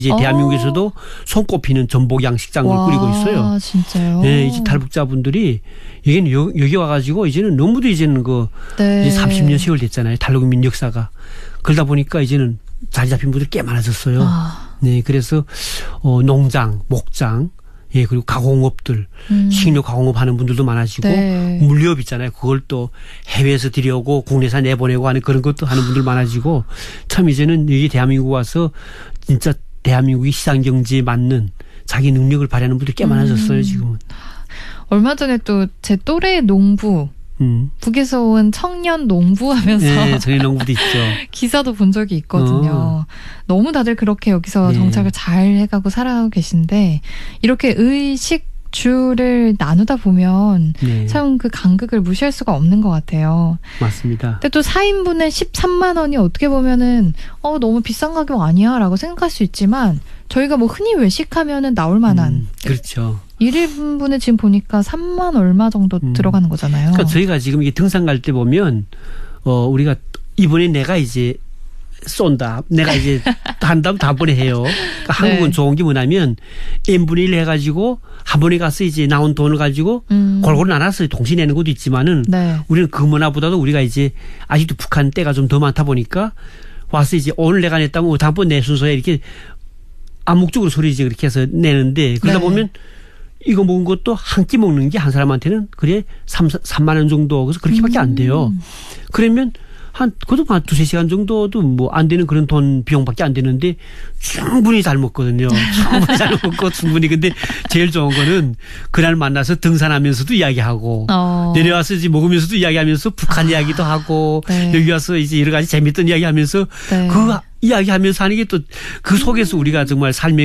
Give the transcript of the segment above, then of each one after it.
이제 대한민국에서도 손꼽히는 전복 양식장을 꾸리고 있어요. 진짜요? 네, 이제 탈북자분들이 여기는 여기 와가지고 이제는 너무도 이제는 네. 이제 30년 세월 됐잖아요. 탈북민 역사가. 그러다 보니까 이제는 자리 잡힌 분들이 꽤 많아졌어요. 네, 그래서 농장, 목장, 예, 그리고 가공업들, 식료 가공업 하는 분들도 많아지고, 네. 물류업 있잖아요. 그걸 또 해외에서 들여오고 국내에서 내보내고 하는 그런 것도 하는 분들 많아지고, 참 이제는 여기 대한민국 와서 진짜 대한민국이 시장 경제에 맞는 자기 능력을 발휘하는 분들이 꽤 많아졌어요, 지금은. 얼마 전에 또 제 또래 농부, 북에서 온 청년 농부 하면서 네, 청년 농부도 있죠. 기사도 본 적이 있거든요. 너무 다들 그렇게 여기서 네. 정착을 잘 해가고 살아가고 계신데 이렇게 의식주를 나누다 보면 네. 참 그 간극을 무시할 수가 없는 것 같아요. 맞습니다. 근데 또 4인분에 13만 원이 어떻게 보면은 너무 비싼 가격 아니야 라고 생각할 수 있지만 저희가 뭐 흔히 외식하면은 나올 만한 그렇죠. 1인분에 지금 보니까 3만 얼마 정도 들어가는 거잖아요. 그러니까 저희가 지금 이게 등산 갈 때 보면 우리가 이번에 내가 이제 쏜다. 내가 이제 한다면 다번에 해요. 그러니까 한국은 좋은 게 뭐냐면 n분의 1 해가지고 한 번에 가서 이제 나온 돈을 가지고 골고루 나눠서 동시에 내는 것도 있지만은 우리는 그 문화보다도 우리가 이제 아직도 북한 때가 좀 더 많다 보니까 와서 이제 오늘 내가 냈다면 다음번 내 순서에 이렇게 암묵적으로 소리지 그렇게 해서 내는데 그러다 보면 이거 먹은 것도 한 끼 먹는 게 한 사람한테는 그래 3만 원 정도 그래서 그렇게밖에 안 돼요. 그러면 그것도 한 2-3시간 정도도 뭐 안 되는 그런 돈 비용밖에 안 되는데 충분히 잘 먹거든요. 충분히 잘 먹고 충분히. 근데 제일 좋은 거는 그날 만나서 등산하면서도 이야기하고 내려와서 이제 먹으면서도 이야기하면서 북한 이야기도 하고 여기 와서 이제 여러 가지 재밌던 이야기하면서 그 이야기하면서 하는 게 또 그 속에서 우리가 정말 삶의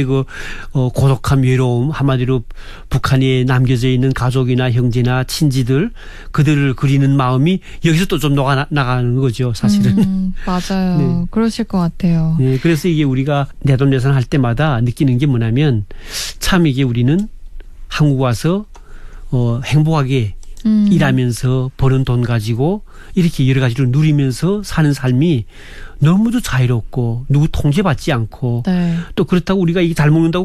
고독함, 외로움 한마디로 북한에 남겨져 있는 가족이나 형제나 친지들 그들을 그리는 마음이 여기서 또 좀 나가는 거죠, 사실은. 맞아요. 네. 그러실 것 같아요. 네, 그래서 이게 우리가 내돈내산 할 때마다 느끼는 게 뭐냐면 참 이게 우리는 한국 와서 행복하게 일하면서 버는 돈 가지고 이렇게 여러 가지를 누리면서 사는 삶이 너무도 자유롭고 누구 통제받지 않고 또 그렇다고 우리가 이게 잘 먹는다고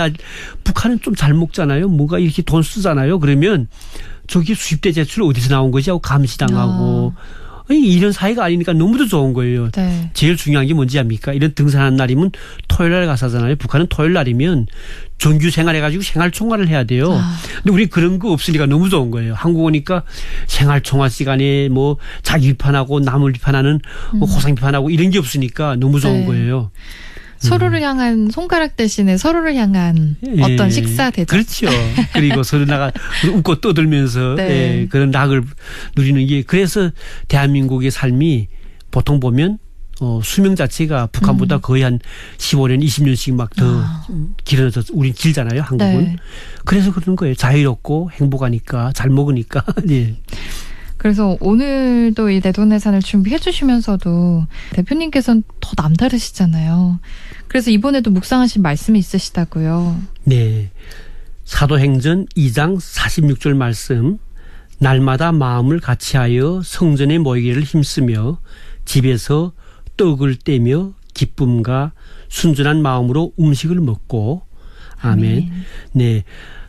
북한은 좀 잘 먹잖아요. 뭐가 이렇게 돈 쓰잖아요. 그러면 저기 수입대 제출 어디서 나온 거지 하고 감시당하고 이런 사회가 아니니까 너무도 좋은 거예요. 제일 중요한 게 뭔지 압니까? 이런 등산하는 날이면 토요일 날 가서 하잖아요. 북한은 토요일 날이면 정규 생활해가지고 생활총괄을 해야 돼요. 근데 우리 그런 거 없으니까 너무 좋은 거예요. 한국 오니까 생활총괄 시간에 뭐 자기 비판하고 남을 비판하는 호상 비판하고 이런 게 없으니까 너무 좋은 거예요. 서로를 향한 손가락 대신에 서로를 향한 어떤 식사 대접. 그렇죠. 그리고 서로 웃고 떠들면서 그런 낙을 누리는 게 그래서 대한민국의 삶이 보통 보면 수명 자체가 북한보다 거의 한 15년, 20년씩 막 더 길어서 우린 길잖아요. 한국은. 그래서 그런 거예요. 자유롭고 행복하니까 잘 먹으니까. 네. 그래서 오늘도 이 내돈내산을 준비해 주시면서도 대표님께서는 더 남다르시잖아요. 그래서 이번에도 묵상하신 말씀이 있으시다고요. 네. 사도행전 2장 46절 말씀. 날마다 마음을 같이하여 성전에 모이기를 힘쓰며 집에서 떡을 떼며 기쁨과 순전한 마음으로 음식을 먹고 아멘. 네.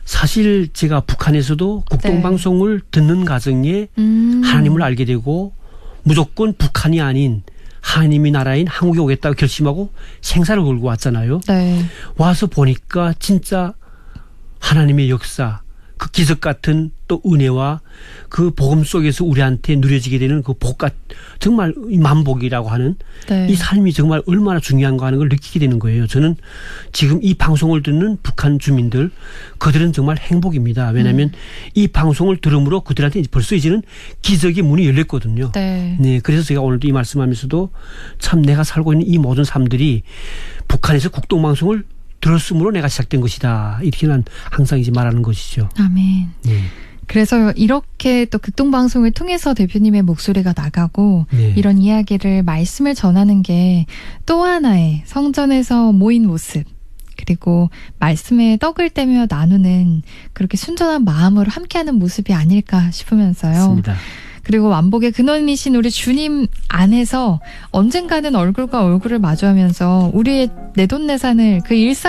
사실 제가 북한에서도 국동방송을 듣는 과정에 하나님을 알게 되고 무조건 북한이 아닌 하나님의 나라인 한국에 오겠다고 결심하고 생사를 걸고 왔잖아요. 와서 보니까 진짜 하나님의 역사 그 기적 같은 또 은혜와 그 복음 속에서 우리한테 누려지게 되는 그 복과 정말 만복이라고 하는 이 삶이 정말 얼마나 중요한가 하는 걸 느끼게 되는 거예요. 저는 지금 이 방송을 듣는 북한 주민들 그들은 정말 행복입니다. 왜냐하면 이 방송을 들음으로 그들한테 벌써 이제는 기적의 문이 열렸거든요. 네, 그래서 제가 오늘도 이 말씀하면서도 참 내가 살고 있는 이 모든 삶들이 북한에서 국동방송을 들었으므로 내가 시작된 것이다. 이렇게 난 항상 이제 말하는 것이죠. 아멘. 네. 그래서 이렇게 또 극동방송을 통해서 대표님의 목소리가 나가고 이런 이야기를 말씀을 전하는 게 또 하나의 성전에서 모인 모습 그리고 말씀에 떡을 떼며 나누는 그렇게 순전한 마음으로 함께하는 모습이 아닐까 싶으면서요. 맞습니다. 그리고 완복의 근원이신 우리 주님 안에서 언젠가는 얼굴과 얼굴을 마주하면서 우리의 내돈내산을 그 일상